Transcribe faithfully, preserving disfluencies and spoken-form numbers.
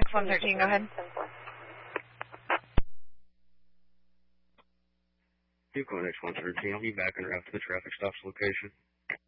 X one thirteen, go ahead. Yukon X one thirteen, I'll be back en route to the traffic stops location.